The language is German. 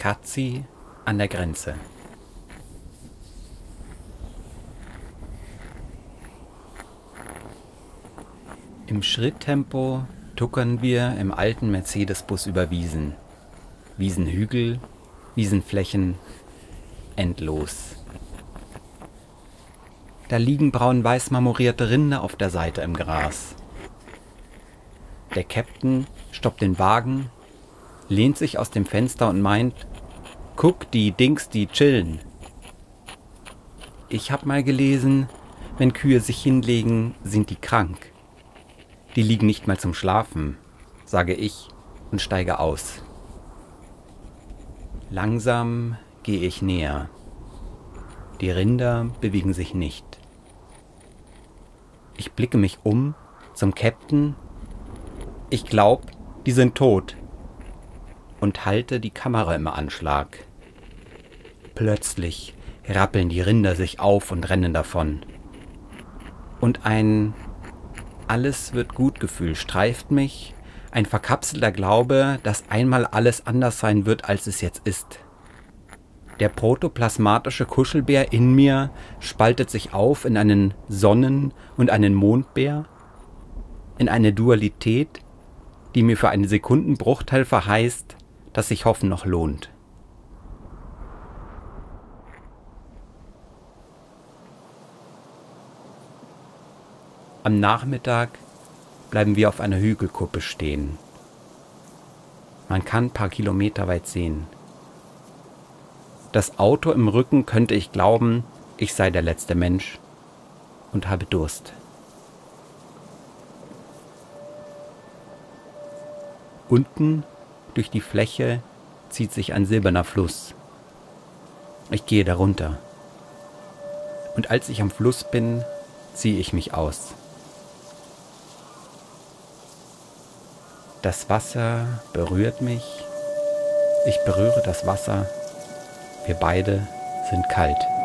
Katzi an der Grenze. Im Schritttempo tuckern wir im alten Mercedes-Bus über Wiesen. Wiesenhügel, Wiesenflächen, endlos. Da liegen braun-weiß marmorierte Rinder auf der Seite im Gras. Der Käpt'n stoppt den Wagen, lehnt sich aus dem Fenster und meint: Guck, die Dings, die chillen. Ich hab mal gelesen, wenn Kühe sich hinlegen, sind die krank. Die liegen nicht mal zum Schlafen, sage ich und steige aus. Langsam gehe ich näher. Die Rinder bewegen sich nicht. Ich blicke mich um zum Käpt'n. Ich glaub, die sind tot. Und halte die Kamera im Anschlag. Plötzlich rappeln die Rinder sich auf und rennen davon. Und ein Alles-wird-gut-Gefühl streift mich, ein verkapselter Glaube, dass einmal alles anders sein wird, als es jetzt ist. Der protoplasmatische Kuschelbär in mir spaltet sich auf in einen Sonnen- und einen Mondbär, in eine Dualität, die mir für einen Sekundenbruchteil verheißt, dass sich Hoffen noch lohnt. Am Nachmittag bleiben wir auf einer Hügelkuppe stehen. Man kann ein paar Kilometer weit sehen. Das Auto im Rücken könnte ich glauben, ich sei der letzte Mensch und habe Durst. Unten durch die Fläche zieht sich ein silberner Fluss. Ich gehe darunter. Und als ich am Fluss bin, ziehe ich mich aus. Das Wasser berührt mich. Ich berühre das Wasser. Wir beide sind kalt.